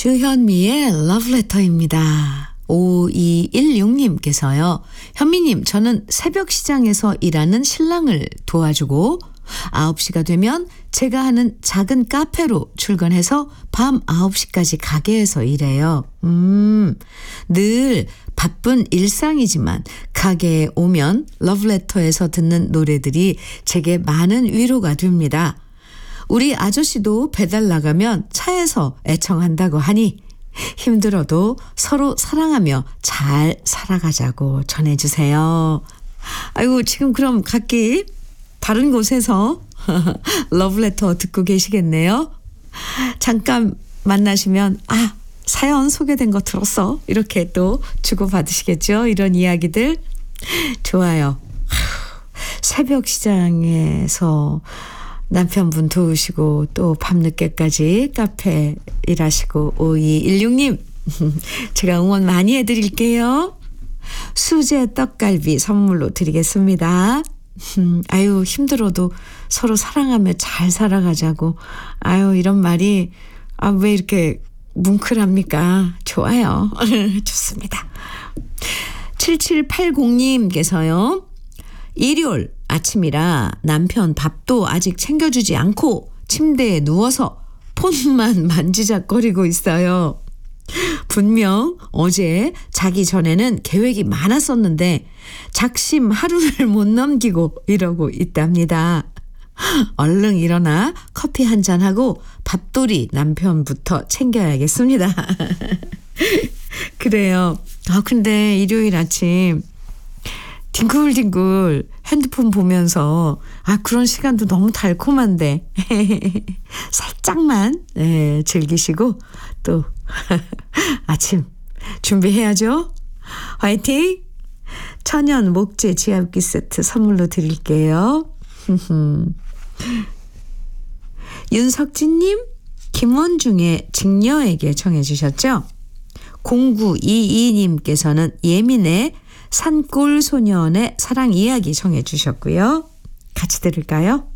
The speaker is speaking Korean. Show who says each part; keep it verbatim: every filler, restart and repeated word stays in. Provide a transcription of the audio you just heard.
Speaker 1: 주현미의 러브레터입니다. 오이일육님께서요. 현미님, 저는 새벽 시장에서 일하는 신랑을 도와주고 아홉 시가 되면 제가 하는 작은 카페로 출근해서 밤 아홉 시까지 가게에서 일해요. 음, 늘 바쁜 일상이지만 가게에 오면 러브레터에서 듣는 노래들이 제게 많은 위로가 됩니다. 우리 아저씨도 배달 나가면 차에서 애청한다고 하니 힘들어도 서로 사랑하며 잘 살아가자고 전해주세요. 아이고, 지금 그럼 각기 다른 곳에서 러브레터 듣고 계시겠네요. 잠깐 만나시면 아, 사연 소개된 거 들었어? 이렇게 또 주고받으시겠죠? 이런 이야기들. 좋아요. 새벽 시장에서 남편분 도우시고 또 밤늦게까지 카페 일하시고 오이일육님 제가 응원 많이 해드릴게요. 수제 떡갈비 선물로 드리겠습니다. 아유, 힘들어도 서로 사랑하며 잘 살아가자고. 아유, 이런 말이 아, 왜 이렇게 뭉클합니까? 좋아요. 좋습니다. 칠칠팔공님께서요. 일요일 아침이라 남편 밥도 아직 챙겨주지 않고 침대에 누워서 폰만 만지작거리고 있어요. 분명 어제 자기 전에는 계획이 많았었는데 작심 하루를 못 넘기고 이러고 있답니다. 얼른 일어나 커피 한잔하고 밥도리 남편부터 챙겨야겠습니다. 그래요. 아, 근데 일요일 아침 뒹굴뒹굴 핸드폰 보면서 아, 그런 시간도 너무 달콤한데 살짝만 네, 즐기시고 또 아침 준비해야죠. 화이팅! 천연 목재 지압기 세트 선물로 드릴게요. 윤석진님, 김원중의 직녀에게 청해 주셨죠. 공구이이님께서는 예민의 산골소년의 사랑 이야기 청해 주셨고요. 같이 들을까요?